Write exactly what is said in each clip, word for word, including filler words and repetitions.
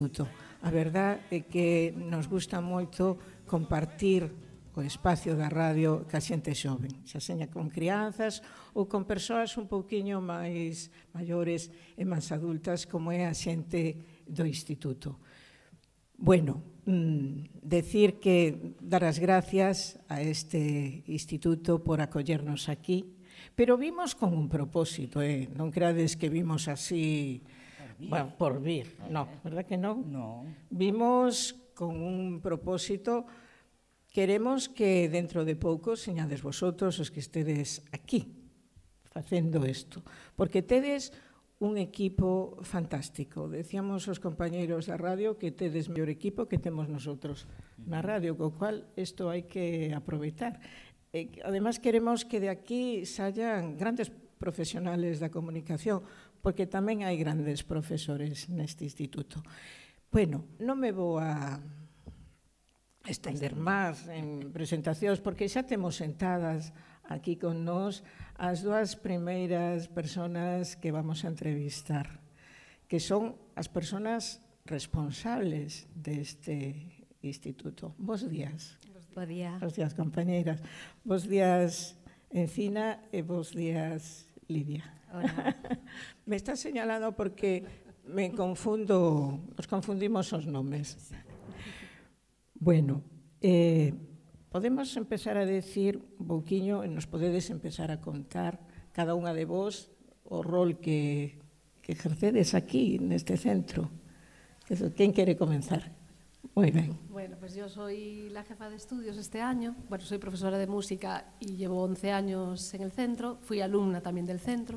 A verdad é que nos gusta moito compartir o espacio da radio ca xente xoven, xa seña con crianzas ou con persoas un pouquiño máis maiores e máis adultas como é a xente do instituto. Bueno, mm, decir que dar as gracias a este instituto por acollernos aquí, pero vimos con un propósito, eh? Non creades que vimos así... Bueno, por vir, no, verdad que non? No. Vimos con un propósito, queremos que dentro de pouco señades vosotros os que estedes aquí facendo isto, porque tedes un equipo fantástico. Decíamos os compañeiros da radio que tedes mellor equipo que temos nosotros na radio, co cual isto hai que aproveitar. E, además, queremos que de aquí sayan grandes profesionales da comunicación, porque tamén hai grandes profesores neste instituto. Bueno, non me vou a estender máis en presentacións, porque xa temos sentadas aquí con nós as dúas primeiras personas que vamos a entrevistar, que son as personas responsables deste instituto. Bos días. Bos días. Bos días, compañeiras. Bos días, Encina, e bos días, Lidia. Hola. Me está señalando porque me confundo, nos confundimos os nomes. Bueno, eh, podemos empezar a decir un pouquiño, e nos podedes empezar a contar cada unha de vos o rol que, que ejercedes aquí, neste centro. Quen quere comenzar? Muy bien. Bueno, pues yo soy la jefa de estudios este año. Bueno, soy profesora de música y llevo once años en el centro. Fui alumna también del centro.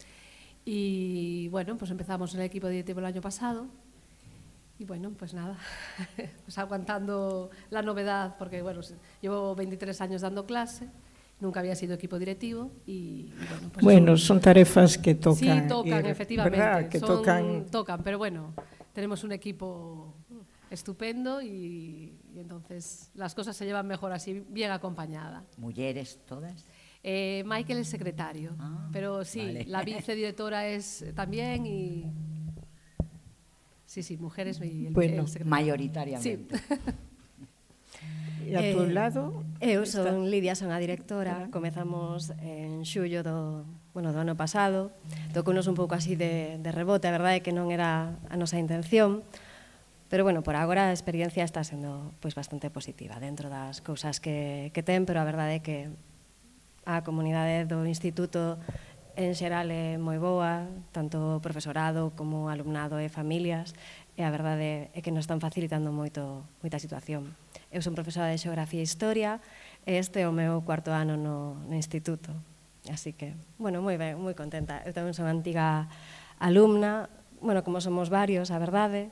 Y bueno, pues empezamos en el equipo directivo el año pasado. Y bueno, pues nada, pues aguantando la novedad, porque bueno, llevo veintitrés años dando clase, nunca había sido equipo directivo y, y bueno, pues bueno, son, son tarefas que tocan. Sí, tocan, y, efectivamente, ¿verdad? Que son, tocan... tocan, pero bueno, tenemos un equipo estupendo y, y entonces las cosas se llevan mejor así, bien acompañada. ¿Mujeres todas? Eh, Michael es secretario, ah, pero sí, vale. La vicedirectora es también y... Sí, sí, mujeres y el, bueno, el secretario. Mayoritariamente. Sí. E a tu eh, lado? Eu son Lidia, son a directora. Comezamos en xullo do, bueno, do ano pasado. Tocounos un pouco así de, de rebote, a verdade é que non era a nosa intención. Pero, bueno, por agora a experiencia está sendo pois, bastante positiva dentro das cousas que, que ten, pero a verdade é que a comunidade do instituto en xeral é moi boa, tanto profesorado como alumnado e familias, e a verdade é que nos están facilitando moito, moita situación. Eu son profesora de Xeografía e Historia, e este é o meu cuarto ano no, no instituto. Así que, bueno, moi ben, moi contenta. Eu tamén son antiga alumna, bueno, como somos varios, a verdade,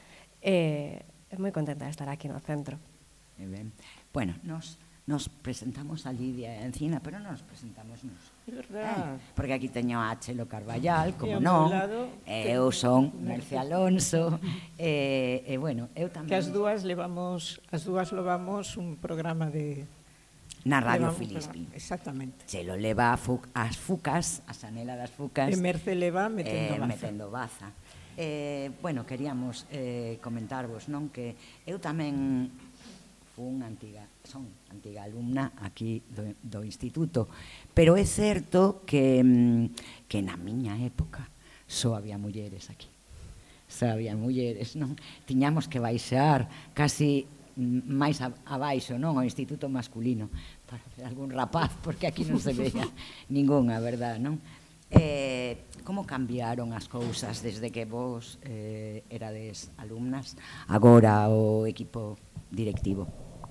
e é moi contenta de estar aquí no centro. Ben. Bueno, nos, nos presentamos a Lidia Encina, pero non nos presentamos nos. É verdad. Eh, porque aquí teño a Chelo Carballal, como non, e eu son Merce Alonso, e, e bueno, eu tamén... Que as dúas levamos, as dúas levamos un programa de... Na Radio Filispín. Exactamente. Chelo leva a fu as fucas, a Sanela das fucas. E Merce leva metendo eh, baza. Metendo baza. Eh, bueno, queríamos eh, comentarvos, non, que eu tamén fun antiga, son antiga alumna aquí do, do instituto, pero é certo que, que na miña época só había mulleres aquí. Só había mulleres, non? Tiñamos que baixar casi máis abaixo, non? O instituto masculino, para ver algún rapaz, porque aquí non se veía ningunha, verdad, non? Eh, como cambiaron as cousas desde que vos eh, erades alumnas agora o equipo directivo?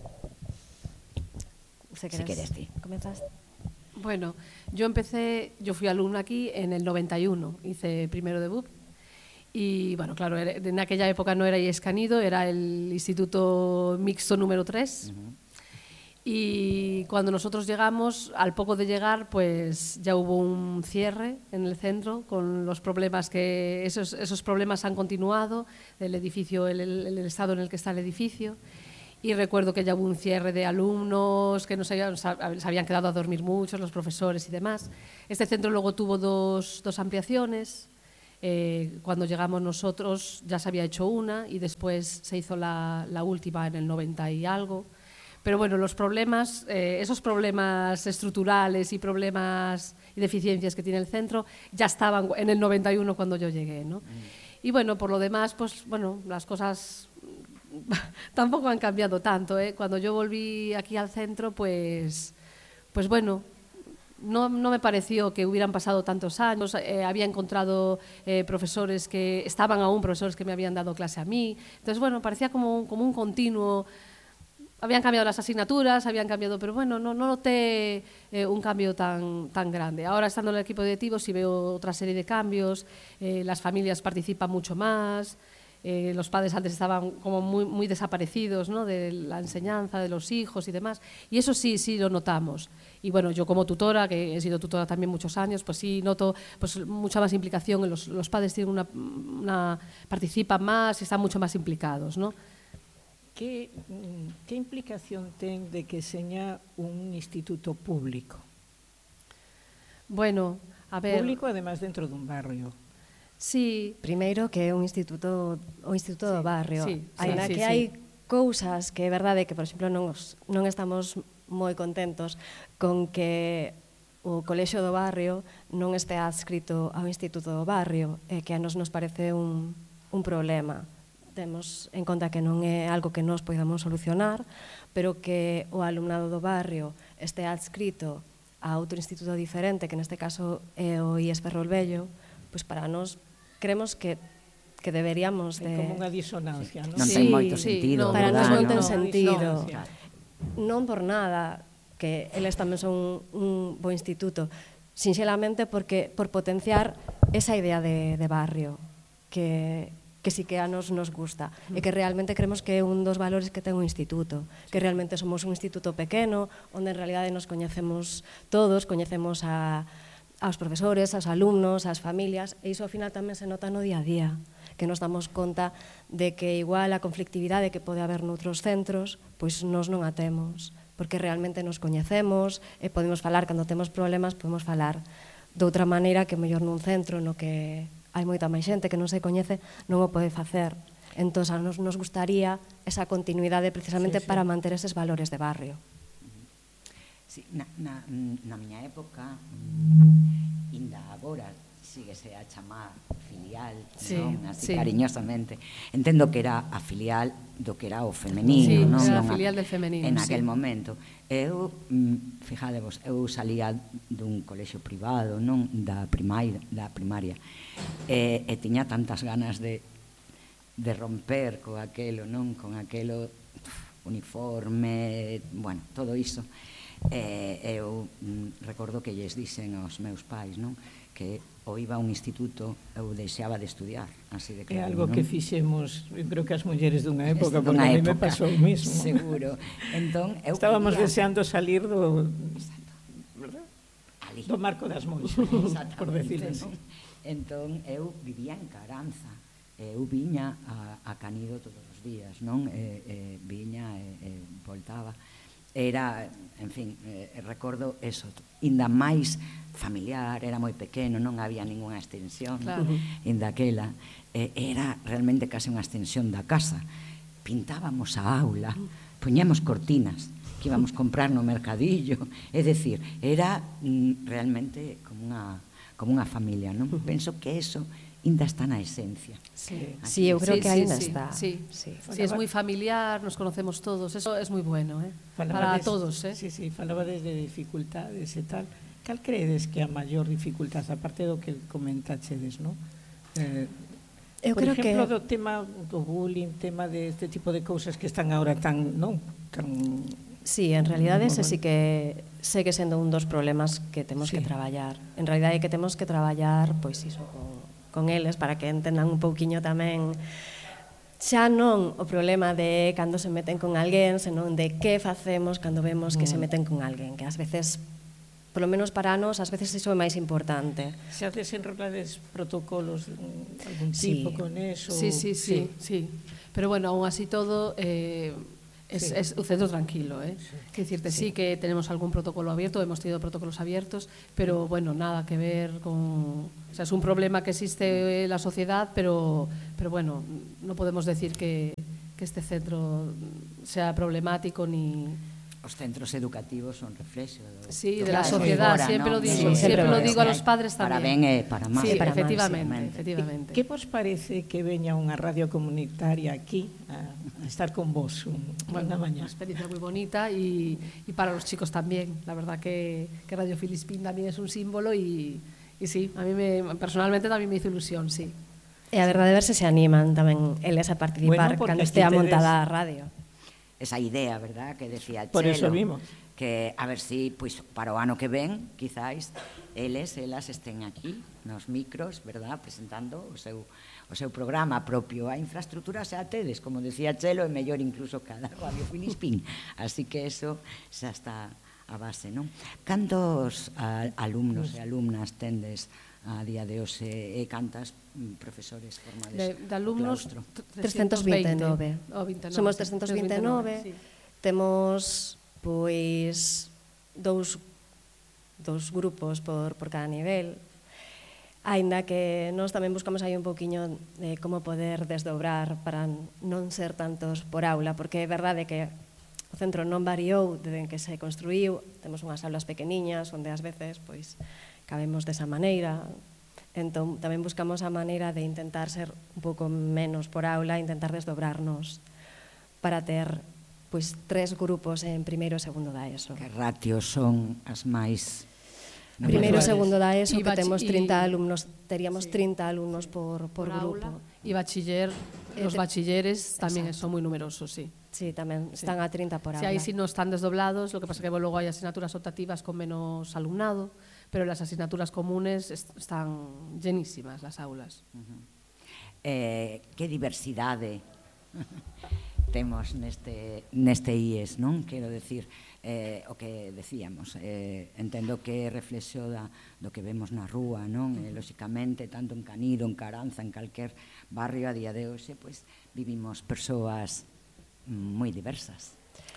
Si quieres, sí. ¿Comenzas? Bueno, yo empecé, yo fui alumna aquí en el noventa y uno, hice primero de B U P y bueno, claro, en aquella época no era Escanido, era el Instituto Mixto número tres. Uh-huh. Y cuando nosotros llegamos, al poco de llegar, pues ya hubo un cierre en el centro con los problemas que, esos, esos problemas han continuado, el edificio, el, el, el estado en el que está el edificio. Y recuerdo que ya hubo un cierre de alumnos, que no se habían, se habían quedado a dormir muchos, los profesores y demás. Este centro luego tuvo dos, dos ampliaciones, Eh, cuando llegamos nosotros ya se había hecho una y después se hizo la, la última en el noventa y algo. Pero bueno, los problemas, eh, esos problemas estructurales y problemas y deficiencias que tiene el centro ya estaban en el noventa y uno cuando yo llegué, ¿no? Mm. Y bueno, por lo demás, pues bueno, las cosas tampoco han cambiado tanto, ¿eh? Cuando yo volví aquí al centro, pues, pues bueno, No, no me pareció que hubieran pasado tantos años, eh, había encontrado eh, profesores que estaban aún, profesores que me habían dado clase a mí, entonces bueno, parecía como, como un continuo, habían cambiado las asignaturas, habían cambiado, pero bueno, no, no noté eh, un cambio tan, tan grande. Ahora estando en el equipo directivo sí veo otra serie de cambios, eh, las familias participan mucho más, Eh, los padres antes estaban como muy, muy desaparecidos, ¿no? De la enseñanza, de los hijos y demás, y eso sí, sí lo notamos. Y bueno, yo como tutora, que he sido tutora también muchos años, pues sí noto pues, mucha más implicación, en los, los padres tienen una, una, participan más y están mucho más implicados, ¿no? Que, que implicación ten de que seña un instituto público? Bueno, a ver... Público, además, dentro dun barrio. Sí. Primeiro que é un instituto o instituto sí, do barrio. Sí, Ainda sí, que sí, hai sí. cousas que é verdade que, por exemplo, non, os, non estamos moi contentos con que o colexio do barrio non este adscrito ao instituto do barrio, e que a nos nos parece un, un problema. Temos en conta que non é algo que nós podamos solucionar, pero que o alumnado do barrio este adscrito a outro instituto diferente, que neste caso é o I E S Ferrolvello, pois para nós creemos que que deberíamos de... É como unha disonancia, non? Non Sí, ten moito sí, sentido. no, para nós non ten ¿verdad? sentido. No. Non por nada, que eles tamén son un bo instituto, sinxelamente porque por potenciar esa idea de, de barrio, que, que sí que a nos nos gusta, mm. e que realmente creemos que é un dos valores que ten o instituto, que realmente somos un instituto pequeno, onde en realidade nos coñecemos todos, coñecemos a aos profesores, aos alumnos, ás familias, e iso ao final tamén se nota no día a día, que nos damos conta de que igual a conflictividade que pode haber noutros centros, pois nós non a temos, porque realmente nos coñecemos e podemos falar, cando temos problemas, podemos falar de outra maneira que mellor nun centro no que hai moita máis xente que non se coñece, non o pode facer. Entón, a nos nos gustaría esa continuidade precisamente sí, sí. para manter eses valores de barrio. Sí, na, na, na miña época, inda agora, síguese a chamar filial, sí, non? Así sí. cariñosamente. Entendo que era a filial do que era o femenino, sí, non? era a non filial del femenino, en aquel sí. momento. Eu, fijadevos, eu salía dun colexio privado, non? Da primaria, da primaria. E, e tiña tantas ganas de, de romper co aquelo, non? Con aquelo uf, uniforme, bueno, todo iso. E eu mm, recordo que lles dixen aos meus pais, non? Que ou iba a un instituto eu deixaba de estudiar, así de claro. É algo non? que fixemos, eu creo que as mulleres dunha época, porque Dunha a mí me época, pasou o mismo. Seguro. Entón, eu estábamos quería... deseando salir do, Ali. do marco das monxas, por decirlo así. Entón, eu vivía en Caranza, eu viña a, a Canido todos os días, non? E, e, viña e, e voltaba. Era, en fin, eh, recordo eso, inda máis familiar, era moi pequeno, non había ninguna extensión, claro. inda aquela, eh, era realmente case unha extensión da casa. Pintábamos a aula, poñemos cortinas que íbamos comprar no mercadillo, é dicir, era mm, realmente como unha, como unha familia, non? Penso que eso ainda está na esencia. Sí, sí, eu creo sí, que sí, ainda sí, está. Sí, sí. sí, es moi familiar, nos conocemos todos, eso es moi bueno, eh? Para todos, eh? Sí, sí, falaba desde dificultades e tal. Cal credes que a maior dificultade, aparte do que comentachedes, non? Eh, eu por creo exemplo, que do tema do bullying, tema de este tipo de cousas que están agora tan, non? Tan... Sí, en realidade ese sí que segue sendo un dos problemas que temos sí. que traballar. En realidade que temos que traballar, pois iso, con, con eles, para que entendan un pouquiño tamén xa non o problema de cando se meten con alguén, senón de que facemos cando vemos que se meten con alguén, que ás veces, polo menos para nós, ás veces iso é máis importante. Se haces enrolades protocolos algún sí. tipo con eso? Sí, sí, sí, sí, sí. Pero bueno, aún así todo, eh, Es, Sí. es un centro tranquilo, ¿eh? Sí. Quiero decirte, Sí. sí que tenemos algún protocolo abierto, hemos tenido protocolos abiertos, pero bueno, nada que ver con... O sea, es un problema que existe en la sociedad, pero, pero bueno, no podemos decir que, que este centro sea problemático ni... Os centros educativos son reflexo do, Sí, do de la que hai sociedad, agora, siempre non? lo digo, Sí, siempre siempre lo lo digo a que los hai padres para también. ben e para mal. Sí, para mal, efectivamente, sí. efectivamente. Que vos parece que veña unha radio comunitaria aquí a, a estar con vos un, Bueno, unha mañá? una experiencia muy bonita y, y para los chicos también. La verdad que, que Radio Filispín también es un símbolo y, y sí, a mí me, personalmente también me hizo ilusión, sí. E a verdade ver se se animan tamén eles a participar Bueno, porque cando aquí estea tedes- montada a radio. Esa idea, verdad, que decía Chelo. Por eso vimos. Que a ver si, pois, para o ano que ven, quizáis, eles, elas estén aquí, nos micros, verdad, presentando o seu, o seu programa propio. A infraestructura xa tedes, como decía Chelo, é mellor incluso que a da Radio Filispín. Así que eso xa está a base, non? Cantos a, alumnos e alumnas tendes a día de hoxe e cantas mm, profesores formades De, de no alumnos, claustro? trescentos vintenove. O vintenove, Somos sí, trescentos vintenove. sí. Temos, pois, dous, dous grupos por, por cada nivel. Aínda que nós tamén buscamos aí un pouquiño de como poder desdobrar para non ser tantos por aula, porque é verdade que o centro non variou desde que se construíu, temos unhas aulas pequeniñas onde ás veces pois cabemos desa maneira. Entón, tamén buscamos a maneira de intentar ser un pouco menos por aula, intentar desdobrarnos para ter pois tres grupos en primeiro e segundo da ESO. Que ratios son as máis Primeiro e numerosas? segundo da ESO Y que bachi- temos y- trinta alumnos, teríamos Sí. trinta alumnos por, por, Por grupo. aula. Y bachiller, Eh, los te- bachilleres también Exacto. son muy numerosos, sí. Sí, tamén Sí. están a trinta por Si aula. ahí sí no están desdoblados, lo que pasa es que luego hay asignaturas optativas con menos alumnado, pero las asignaturas comunes est- están llenísimas las aulas. Eh, que diversidade temos neste, neste I E S, non? Quero decir, eh, o que decíamos, eh, entendo que é reflexo da, do que vemos na rúa, non? E, lóxicamente, tanto en Canido, en Caranza, en calquer barrio a día de hoxe, pois, vivimos persoas moi diversas.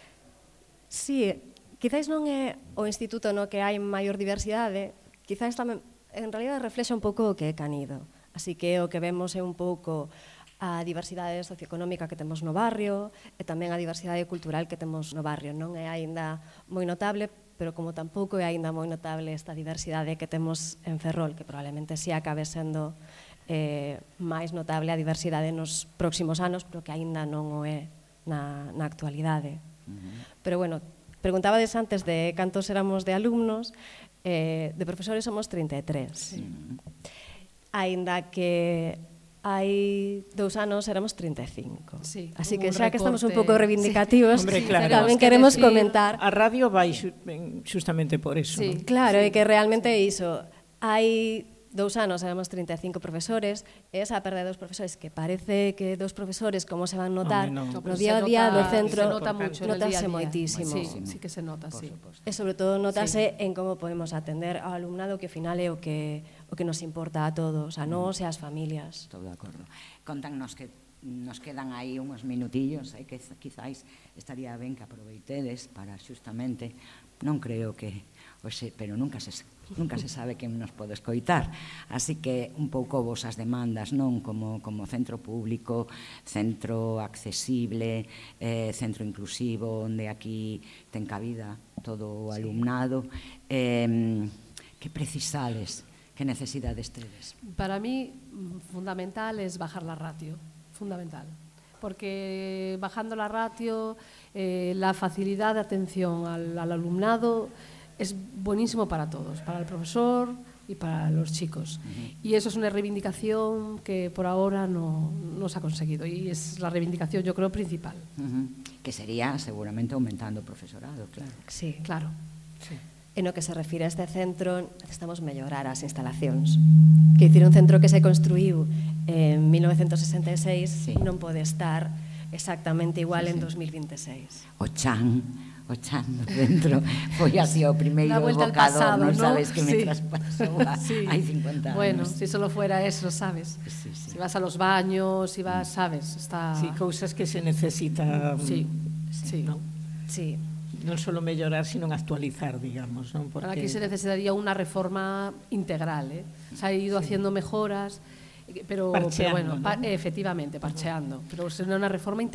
Sí, quizáis non é o instituto no que hai maior diversidade, quizáis tamén, en realidad, reflexa un pouco o que é Canido. Así que o que vemos é un pouco a diversidade socioeconómica que temos no barrio e tamén a diversidade cultural que temos no barrio. Non é aínda moi notable, pero como tampouco é aínda moi notable esta diversidade que temos en Ferrol, que probablemente si acabe sendo eh, máis notable a diversidade nos próximos anos, pero que aínda non o é na, na actualidade. Pero bueno, preguntabades antes de cantos éramos de alumnos, eh, de profesores somos trinta e tres. Sí. Aínda que hai dous anos éramos trinta e cinco. Sí, Así hubo que un xa que estamos un recorte. pouco reivindicativos, Hombre, sí, claro. tamén Tenemos queremos que comentar. A radio vai xu- ben, justamente por eso, Sí. non? Claro, é que realmente é iso. Hai dous anos éramos trinta e cinco profesores, e esa perda de dos profesores, que parece que dos profesores como se van notar Home, non. no Pues día a se día nota- do centro, se nota mucho en el notase día a día. moitísimo. Sí, sí que se nota, Por sí. suposto. E sobre todo notase sí. en como podemos atender ao alumnado, que ao final é o que o que nos importa a todos, a nós e ás familias. Estou de acordo. Contannos que nos quedan aí uns minutillos, hai que quizáis estaría ben que aproveitedes para xustamente, non creo que, oxe, pero nunca se nunca se sabe quen nos pode escoitar. Así que un pouco vosas demandas, non? Como, como centro público, centro accesible, eh, centro inclusivo, onde aquí ten cabida todo o alumnado. Eh, que precisades? Que necesidades tedes? Para mí, mm, fundamental es bajar la ratio, fundamental. Porque bajando la ratio, eh, la facilidad de atención al, al alumnado es buenísimo para todos, para el profesor y para los chicos. Uh-huh. Y eso es una reivindicación que por ahora no, no se ha conseguido y es la reivindicación, yo creo, principal. Uh-huh. Que sería seguramente aumentando o profesorado, claro. Sí. Claro. Sí. En o que se refire a este centro, necesitamos mellorar as instalacións. Que dicir, un centro que se construíu en mil novecentos sesenta e seis Sí. non pode estar exactamente igual Sí, sí. en dos mil veintiséis. O chan, o chan dentro foi así o primeiro La vuelta al evocador, pasado, non ¿no? sabes que me Sí. traspasou a, Sí. hai cincuenta anos. Bueno, si solo fuera eso, ¿sabes? Sí, sí. Si vas a los baños, si vas, ¿sabes? Está... Sí, cousas que se necesita Sí. Sí. non? Sí. Non só mellorar, sino actualizar, digamos, non? Porque aquí se necesitaría unha reforma integral, eh? Se ha ido sí. haciendo mejoras, pero, pero bueno, ¿no? pa, efectivamente, parcheando, pero será unha reforma integral.